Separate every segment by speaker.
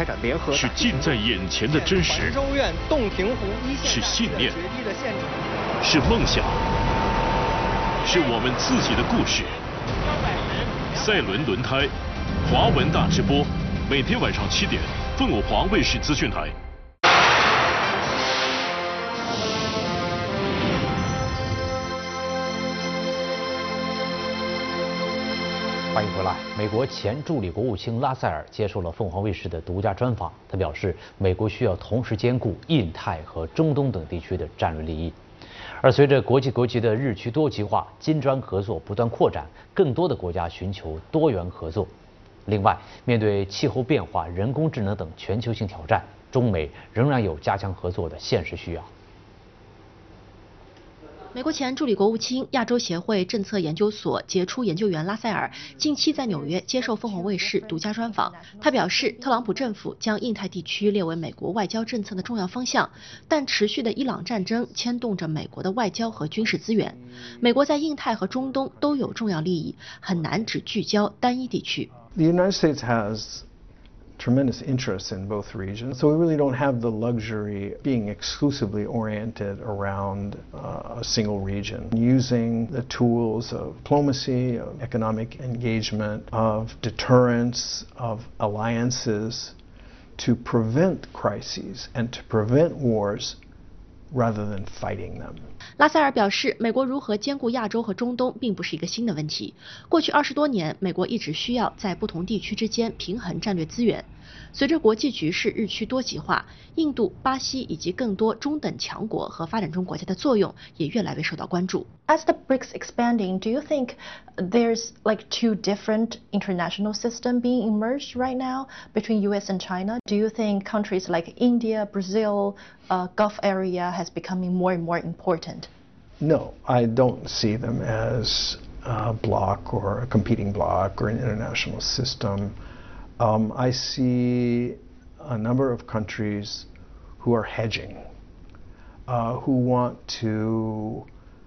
Speaker 1: 开展联合，
Speaker 2: 是近在眼前的真实，
Speaker 1: 州院洞庭湖一线
Speaker 2: 是信念，
Speaker 1: 决堤的现场，
Speaker 2: 是梦想，是我们自己的故事。赛轮轮胎，华文大直播，每天晚上7点，凤凰卫视资讯台。
Speaker 3: 欢迎回来。美国前助理国务卿拉塞尔接受了凤凰卫视的独家专访。他表示，美国需要同时兼顾印太和中东等地区的战略利益。而随着国际格局的日趋多极化，金砖合作不断扩展，更多的国家寻求多元合作。另外，面对气候变化、人工智能等全球性挑战，中美仍然有加强合作的现实需要。
Speaker 4: 美国前助理国务卿、亚洲协会政策研究所杰出研究员拉塞尔近期在纽约接受凤凰卫视独家专访。他表示，特朗普政府将印太地区列为美国外交政策的重要方向，但持续的伊朗战争牵动着美国的外交和军事资源。美国在印太和中东都有重要利益，很难只聚焦单一地区。
Speaker 5: The United States has tremendous interests in both regions, so we really don't have the luxury of being exclusively oriented around a single region. Using the tools of diplomacy, of economic engagement, of deterrence, of alliances to prevent crises and to prevent wars rather than fighting them.
Speaker 4: 拉塞尔表示，美国如何兼顾亚洲和中东并不是一个新的问题。过去20多年，美国一直需要在不同地区之间平衡战略资源。随着国际局势日趋多极化，印度、巴西以及更多中等强国和发展中国家的作用也越来越受到关注。
Speaker 6: As the BRICS expanding, do you think there's like two different international systems being emerged right now between US and China? Do you think countries like India, Brazil, Gulf area has becoming more and more important?
Speaker 5: No, I don't see them as a bloc or a competing bloc or an international system. I see a number of countries who are hedging, who want to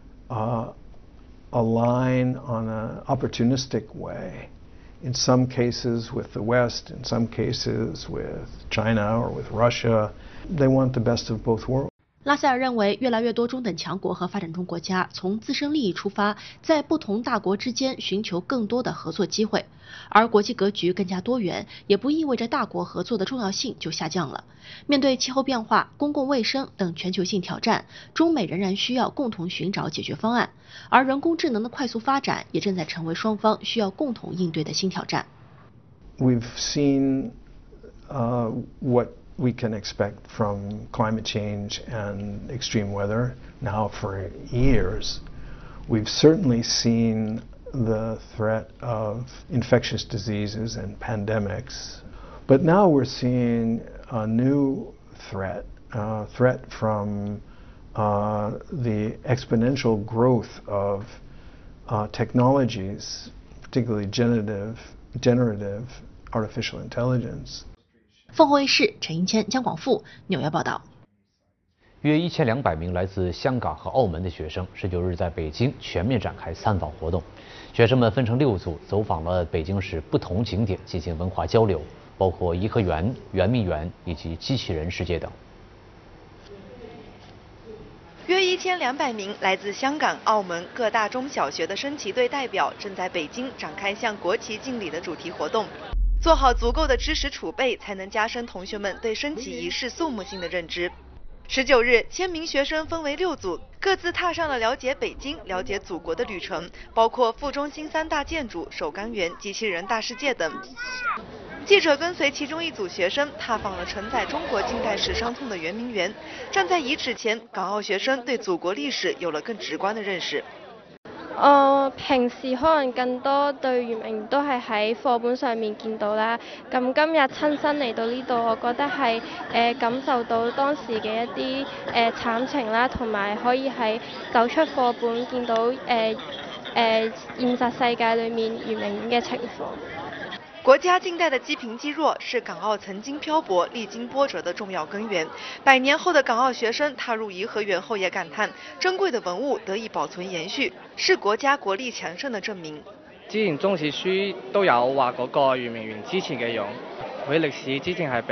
Speaker 5: align on an opportunistic way, in some cases with the West, in some cases with China or with Russia. They want the best of both worlds.
Speaker 4: 拉塞尔认为，越来越多中等强国和发展中国家从自身利益出发，在不同大国之间寻求更多的合作机会，而国际格局更加多元，也不意味着大国合作的重要性就下降了。面对气候变化、公共卫生等全球性挑战，中美仍然需要共同寻找解决方案，而人工智能的快速发展也正在成为双方需要共同应对的新挑战。
Speaker 5: We've seen what we can expect from climate change and extreme weather now for years. We've certainly seen the threat of infectious diseases and pandemics, but now we're seeing a new threat, from the exponential growth of technologies, particularly generative artificial intelligence.
Speaker 4: 凤凰卫视陈英谦、姜广富纽约报道。
Speaker 3: 约1200名来自香港和澳门的学生19日在北京全面展开参访活动。学生们分成6组，走访了北京市不同景点进行文化交流，包括颐和园、圆明园以及机器人世界等。
Speaker 7: 约1200名来自香港、澳门各大中小学的升旗队代表正在北京展开向国旗敬礼的主题活动。做好足够的知识储备，才能加深同学们对升旗仪式肃穆性的认知。19日，1000名学生分为6组，各自踏上了了解北京、了解祖国的旅程，包括副中心3大建筑、首钢园、机器人大世界等。记者跟随其中一组学生踏访了承载中国近代史伤痛的圆明园。站在遗址前，港澳學生對祖國歷史有了更直觀的認識。
Speaker 8: 平時可能更多對圓明園都係喺課本上面見到啦。咁今日親身嚟到呢度，我覺得係感受到當時嘅一啲慘情啦，同埋可以係走出課本見到現實世界裏面圓明園嘅情況。
Speaker 7: 国家近代的积贫积弱是港澳曾经漂泊、历经波折的重要根源。100年后的港澳学生踏入颐和园后也感叹，珍贵的文物得以保存延续，是國家國力強盛的證明。
Speaker 9: 之前中史書都有話嗰個圓明園之前嘅樣，佢歷史之前係比